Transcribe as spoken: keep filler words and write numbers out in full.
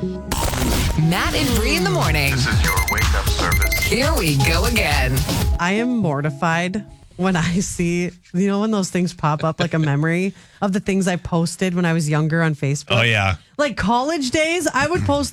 Matt and Bree in the morning. This is your wake up service. Here we go again. I am mortified when I see, you know, when those things pop up like a memory of the things I posted when I was younger on Facebook. Oh, yeah. Like college days, I would post